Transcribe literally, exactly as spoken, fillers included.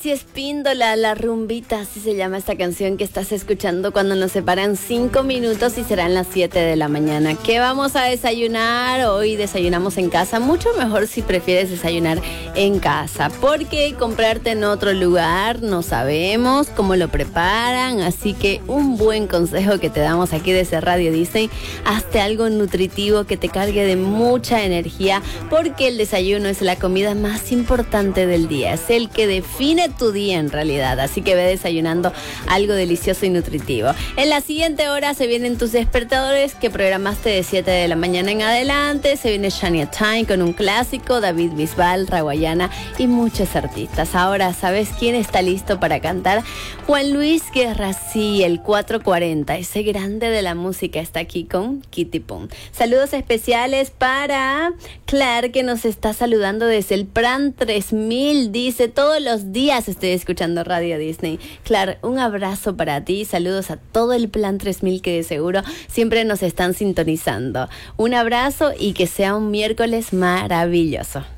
Ceci Espíndola, La Rumbita, así se llama esta canción que estás escuchando cuando nos separan cinco minutos y serán las siete de la mañana. ¿Qué vamos a desayunar? Hoy desayunamos en casa, mucho mejor si prefieres desayunar en casa, porque comprarte en otro lugar no sabemos cómo lo preparan, así que un buen consejo que te damos aquí desde Radio Disney: hazte algo nutritivo que te cargue de mucha energía, porque el desayuno es la comida más importante del día, es el que define tu día en realidad, así que ve desayunando algo delicioso y nutritivo. En la siguiente hora se vienen tus despertadores que programaste de siete de la mañana en adelante. Se viene Shania Twain con un clásico, David Bisbal, Raguayana y muchos artistas. Ahora, ¿sabes quién está listo para cantar? Juan Luis Guerra, sí, el cuatro cuarenta, ese grande de la música, está aquí con Kitty Pum. Saludos especiales para Claire, que nos está saludando desde el Plan tres mil, dice: todos los días estoy escuchando Radio Disney. Claire, un abrazo para ti, saludos a todo el Plan tres mil que de seguro siempre nos están sintonizando. Un abrazo y que sea un miércoles maravilloso.